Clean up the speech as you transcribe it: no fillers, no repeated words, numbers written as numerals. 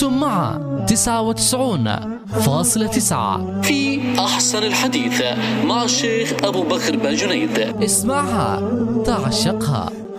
أنتم مع 99.9 في أحسن الحديث مع الشيخ أبو بكر بن جنيد. اسمعها تعشقها.